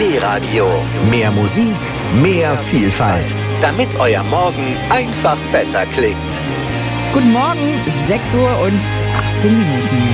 D-Radio. Mehr Musik, mehr Vielfalt. Damit euer Morgen einfach besser klingt. Guten Morgen, 6 Uhr und 18 Minuten.